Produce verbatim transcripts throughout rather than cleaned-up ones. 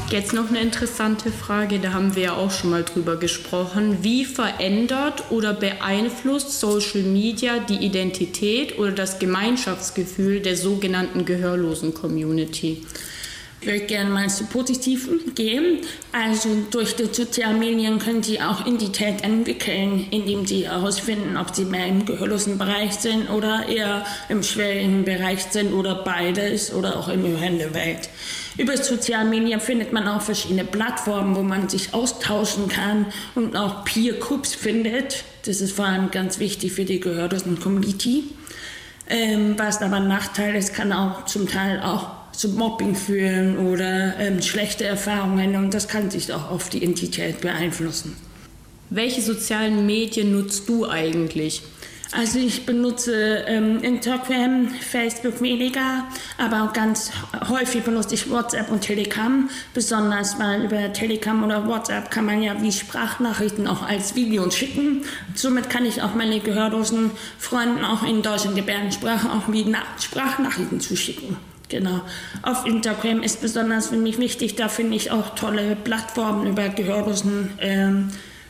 Jetzt noch eine interessante Frage, da haben wir ja auch schon mal drüber gesprochen. Wie verändert oder beeinflusst Social Media die Identität oder das Gemeinschaftsgefühl der sogenannten Gehörlosen-Community? Ich würde gerne mal zu Positiven gehen. Also durch die sozialen Medien können Sie auch Identität entwickeln, indem Sie herausfinden, ob Sie mehr im gehörlosen Bereich sind oder eher im schwierigen Bereich sind oder beides oder auch im gehörenden Welt. Über soziale Medien findet man auch verschiedene Plattformen, wo man sich austauschen kann und auch Peer Groups findet. Das ist vor allem ganz wichtig für die gehörlosen Community. Ähm, was aber ein Nachteil ist, kann auch zum Teil auch zu Mobbing führen oder ähm, schlechte Erfahrungen und das kann sich auch auf die Identität beeinflussen. Welche sozialen Medien nutzt du eigentlich? Also ich benutze ähm, Instagram, Facebook weniger, aber auch ganz häufig benutze ich WhatsApp und Telegram, besonders weil über Telegram oder WhatsApp kann man ja wie Sprachnachrichten auch als Videos schicken. Somit kann ich auch meine gehörlosen Freunden auch in deutschen Gebärdensprache auch wie Sprachnachrichten zuschicken. Genau. Auf Instagram ist besonders für mich wichtig, da finde ich auch tolle Plattformen über gehörlosen ähm,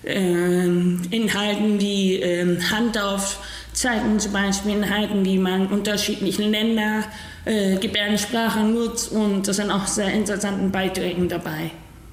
ähm, Inhalten wie ähm, Handaufzeichnungen, zum Beispiel Inhalten, wie man unterschiedliche Länder äh, Gebärdensprache nutzt und das sind auch sehr interessante Beiträge dabei.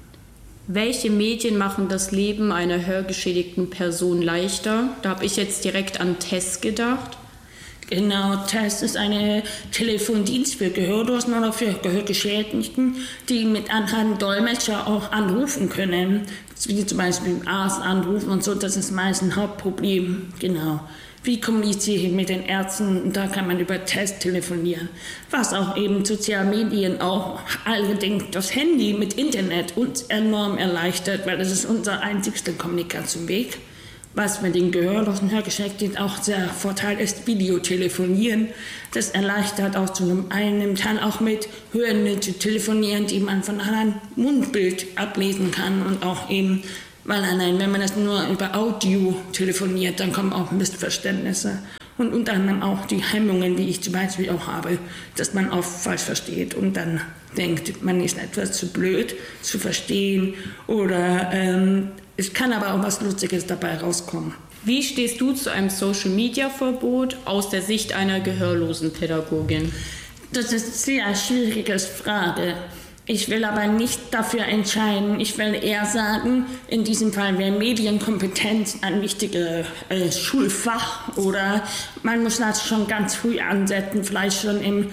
Welche Medien machen das Leben einer hörgeschädigten Person leichter? Da habe ich jetzt direkt an Tess gedacht. Genau, Tess ist eine Telefondienst für Gehörlosen oder für Gehörgeschädigten, die mit einem Dolmetscher auch anrufen können, wie zum Beispiel im Arzt anrufen und so, das ist meist ein Hauptproblem, genau. Wie kommuniziere ich mit den Ärzten? Da kann man über Tess telefonieren. Was auch eben soziale Medien auch, allerdings das Handy mit Internet uns enorm erleichtert, weil das ist unser einzigster Kommunikationsweg. Was mit den gehörlosen Hörgeschädigten auch sehr Vorteil ist, Videotelefonieren. Das erleichtert auch zu einem einen Teil auch mit Hörenden zu telefonieren, die man von einem Mundbild ablesen kann und auch eben, weil allein, wenn man das nur über Audio telefoniert, dann kommen auch Missverständnisse. Und unter anderem auch die Hemmungen, wie ich zum Beispiel auch habe, dass man oft falsch versteht und dann denkt, man ist etwas zu blöd zu verstehen oder ähm, es kann aber auch was Lustiges dabei rauskommen. Wie stehst du zu einem Social-Media-Verbot aus der Sicht einer gehörlosen Pädagogin? Das ist eine sehr schwierige Frage. Ich will aber nicht dafür entscheiden. Ich will eher sagen, in diesem Fall wäre Medienkompetenz ein wichtiges äh, Schulfach oder man muss das schon ganz früh ansetzen, vielleicht schon im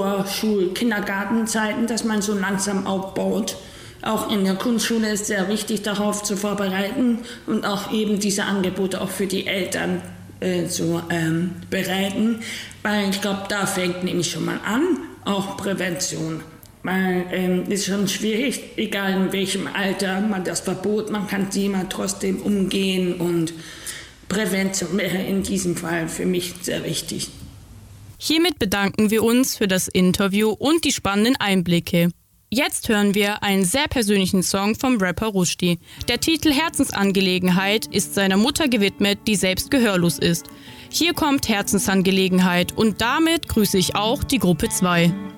Vorschul-Kindergartenzeiten, dass man so langsam aufbaut. Auch in der Grundschule ist sehr wichtig, darauf zu vorbereiten und auch eben diese Angebote auch für die Eltern äh, zu ähm, bereiten, weil ich glaube, da fängt nämlich schon mal an, auch Prävention. Weil ähm, ist schon schwierig, egal in welchem Alter man das Verbot, man kann sie mal trotzdem umgehen und Prävention wäre in diesem Fall für mich sehr wichtig. Hiermit bedanken wir uns für das Interview und die spannenden Einblicke. Jetzt hören wir einen sehr persönlichen Song vom Rapper Rushdie. Der Titel Herzensangelegenheit ist seiner Mutter gewidmet, die selbst gehörlos ist. Hier kommt Herzensangelegenheit und damit grüße ich auch die Gruppe zwei.